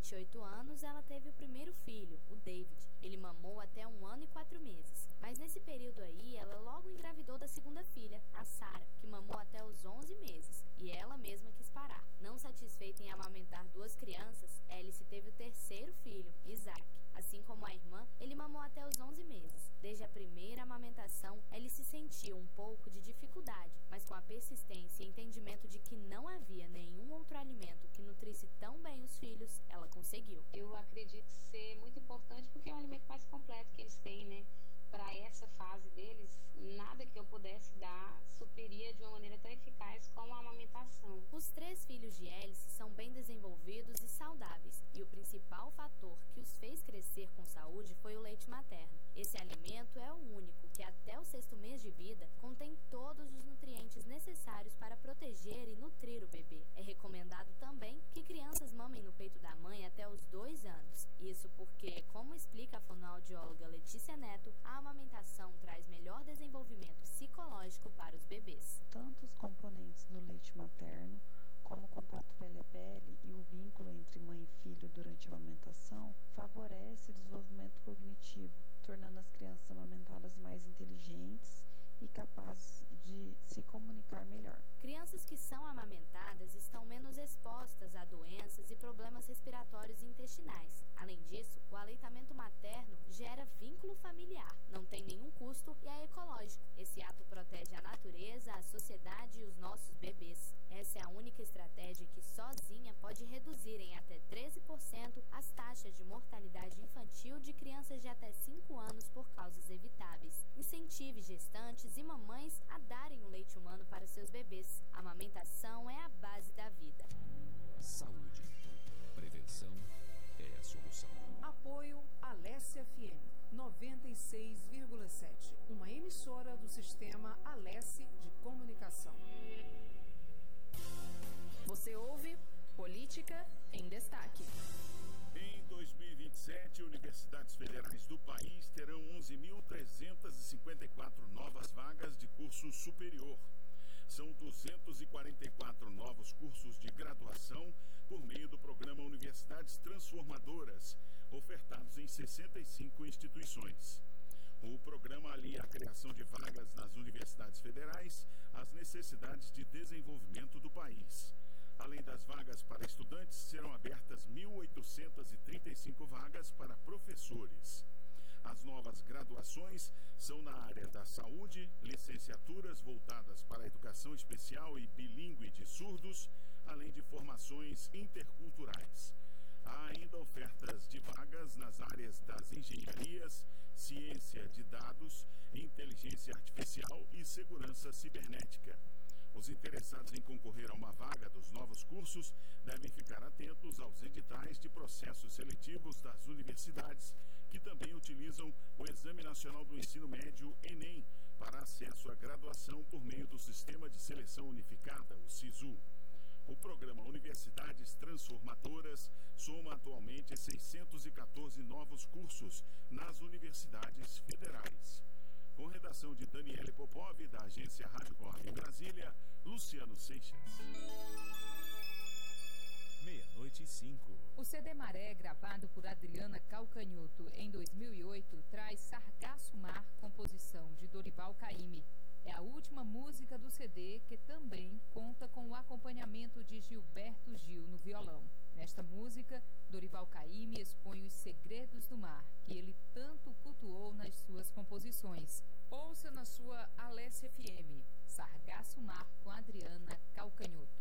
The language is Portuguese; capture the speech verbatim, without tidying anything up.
vinte e oito anos, ela teve o primeiro filho, o David. Ele mamou até um ano e quatro meses. Mas nesse período aí, ela logo engravidou da segunda filha, a Sarah, que mamou até os onze meses. E ela mesma quis parar. Não satisfeita em amamentar duas crianças, Alice teve o terceiro filho, Isaac. Assim como a irmã, ele mamou até os onze meses. Desde a primeira amamentação, Alice sentiu um pouco de dificuldade, mas com a persistência e entendimento de que não havia nenhum outro alimento que nutrisse tão bem os filhos, ela conseguiu. Eu acredito ser muito importante porque é o alimento mais completo que eles têm, né? Para essa fase deles, nada que eu pudesse dar supriria de uma maneira tão eficaz como a amamentação. Os três filhos de Alice são bem desenvolvidos e saudáveis, e o principal fator que os fez crescer com saúde foi o leite materno. Esse alimento é o único que até o sexto mês de vida contém todos os nutrientes necessários para proteger e nutrir o bebê. É recomendado também que crianças mamem no peito da mãe até os dois anos. Isso porque, como explica a fonoaudióloga Letícia Neto, a amamentação traz melhor desenvolvimento psicológico para os bebês. Tanto os componentes do leite materno, como o contato pele a pele e o vínculo entre mãe e filho durante a amamentação, favorece o desenvolvimento cognitivo, tornando as crianças amamentadas mais inteligentes e capazes de se comunicar melhor. Crianças que são amamentadas estão menos expostas a doenças e problemas respiratórios e intestinais. Além disso, o aleitamento materno gera vínculo familiar, não tem nenhum custo e é ecológico. Esse ato protege a natureza, a sociedade e os nossos bebês. Essa é a única estratégia que sozinha pode reduzir em até treze por cento as taxas de mortalidade infantil de crianças de até cinco anos por causas evitáveis. Incentive gestantes e mamães a darem o leite humano para seus bebês. A amamentação é a base da vida. Saúde. Prevenção é a solução. Apoio Alesse F M noventa e seis vírgula sete, uma emissora do sistema Alesse de comunicação. Você ouve Política em Destaque. Em dois mil e vinte e sete, universidades federais do país terão onze mil trezentas e cinquenta e quatro novas vagas de curso superior. São duzentos e quarenta e quatro novos cursos de graduação por meio do programa Universidades Transformadoras, ofertados em sessenta e cinco instituições. O programa alia a criação de vagas nas universidades federais às necessidades de desenvolvimento do país. Além das vagas para estudantes, serão abertas mil oitocentas e trinta e cinco vagas para professores. As novas graduações são na área da saúde, licenciaturas voltadas para a educação especial e bilíngue de surdos, além de formações interculturais. Há ainda ofertas de vagas nas áreas das engenharias, ciência de dados, inteligência artificial e segurança cibernética. Os interessados em concorrer a uma vaga dos novos cursos devem ficar atentos aos editais de processos seletivos das universidades, que também utilizam o Exame Nacional do Ensino Médio, Enem, para acesso à graduação por meio do Sistema de Seleção Unificada, o SISU. O programa Universidades Transformadoras soma atualmente seiscentos e quatorze novos cursos nas universidades federais. Com redação de Daniele Popov, da agência Rádio Globo em Brasília, Luciano Seixas. Meia-noite e cinco. O C D Maré, gravado por Adriana Calcanhoto em dois mil e oito, traz Sargaço Mar, composição de Dorival Caymmi. É a última música do C D, que também conta com o acompanhamento de Gilberto Gil no violão. Nesta música, Dorival Caymmi expõe os segredos do mar, que ele tanto cultuou nas suas composições. Ouça na sua Alesse F M, Sargaço Mar com Adriana Calcanhoto.